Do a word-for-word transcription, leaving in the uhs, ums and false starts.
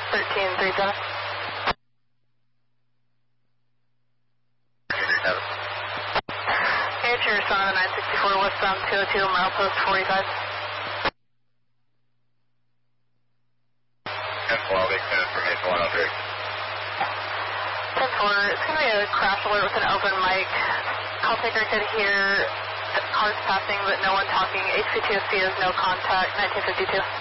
thirteen three seven. Air Cheer Son of the nine sixty-four, westbound two oh two, milepost forty-five. ten four, I'll make ten information one oh three. ten four, it's going to be a crash alert with an open mic. Call taker could hear cars passing but no one talking. H P two C has no contact, nineteen fifty-two.